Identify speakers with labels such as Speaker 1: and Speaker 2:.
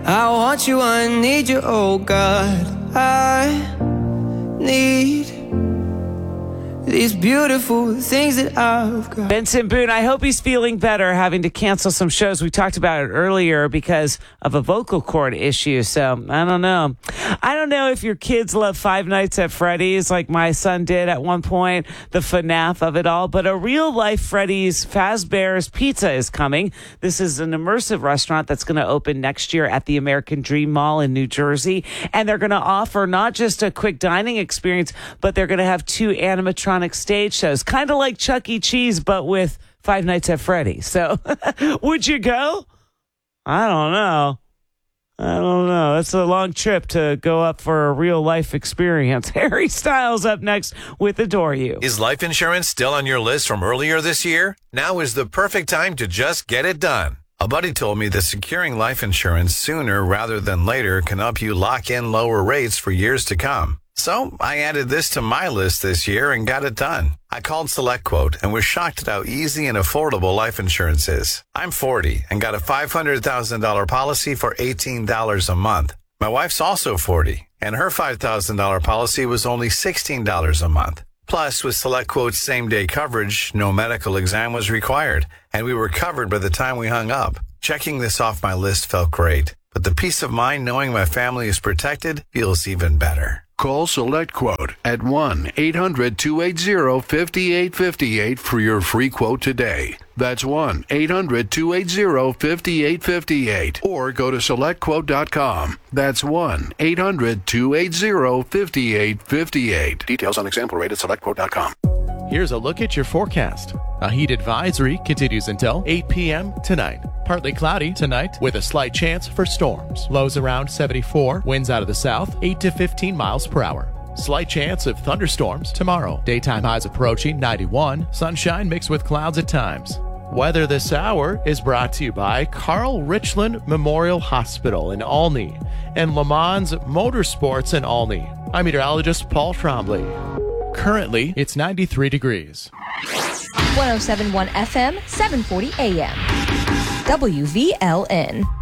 Speaker 1: I want you, I need you, oh God. I need these beautiful things that I've got.
Speaker 2: Benson Boone, I hope he's feeling better, having to cancel some shows. We talked about it earlier because of a vocal cord issue. So I don't know. I don't know if your kids love Five Nights at Freddy's like my son did at one point, the FNAF of it all. But a real life Freddy's Fazbear's Pizza is coming. This is an immersive restaurant that's going to open next year at the American Dream Mall in New Jersey. And they're going to offer not just a quick dining experience, but they're going to have 2 animatronic stage shows, kind of like Chuck E. Cheese, but with Five Nights at Freddy's. So would you go? I don't know. That's a long trip to go up for a real life experience. Harry Styles up next with Adore You.
Speaker 3: Is life insurance still on your list from earlier this year? Now is the perfect time to just get it done. A buddy told me that securing life insurance sooner rather than later can help you lock in lower rates for years to come. So I added this to my list this year and got it done. I called SelectQuote and was shocked at how easy and affordable life insurance is. I'm 40 and got a $500,000 policy for $18 a month. My wife's also 40 and her $5,000 policy was only $16 a month. Plus, with SelectQuote's same-day coverage, no medical exam was required, and we were covered by the time we hung up. Checking this off my list felt great, but the peace of mind knowing my family is protected feels even better.
Speaker 4: Call SelectQuote at 1-800-280-5858 for your free quote today. That's 1-800-280-5858. Or go to SelectQuote.com. That's 1-800-280-5858. Details on example rate at SelectQuote.com.
Speaker 5: Here's a look at your forecast. A heat advisory continues until 8 p.m. tonight. Partly cloudy tonight with a slight chance for storms. Lows around 74. Winds out of the south 8 to 15 miles per hour. Slight chance of thunderstorms tomorrow. Daytime highs approaching 91. Sunshine mixed with clouds at times. Weather this hour is brought to you by Carl Richland Memorial Hospital in Olney and Le Mans Motorsports in Olney. I'm meteorologist Paul Trombley. Currently, it's 93 degrees.
Speaker 6: 107.1 FM, 740 AM. WVLN.